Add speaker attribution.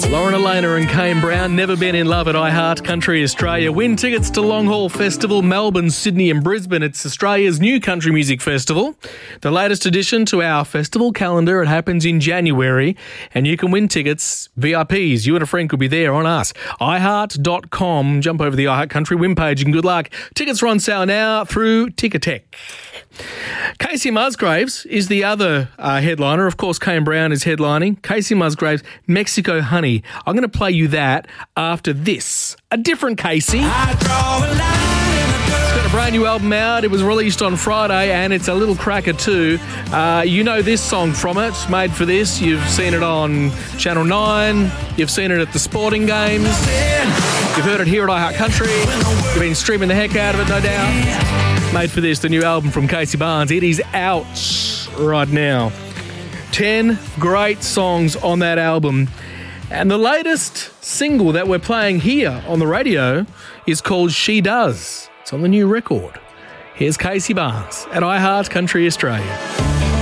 Speaker 1: Lauren Elena and Kane Brown, Never Been in Love at iHeart Country Australia. Win tickets to Long Haul Festival, Melbourne, Sydney and Brisbane. It's Australia's new country music festival. The latest addition to our festival calendar. It happens in January and you can win tickets, VIPs. You and a friend could be there on us. iHeart.com. Jump over the iHeart Country win page and good luck. Tickets are on sale now through Ticketek. Casey Musgraves is the other headliner. Of course, Kane Brown is headlining. Casey Musgraves, Mexico Honey. I'm going to play you that after this. A different Casey. He's got a brand new album out. It was released on Friday and it's a little cracker too. You know this song from it, Made for This. You've seen it on Channel 9. You've seen it at the sporting games. You've heard it here at iHeart Country. You've been streaming the heck out of it, no doubt. Made for This, the new album from Casey Barnes. It is out right now. 10 great songs on that album. And the latest single that we're playing here on the radio is called She Does. It's on the new record. Here's Casey Barnes at iHeart Country Australia.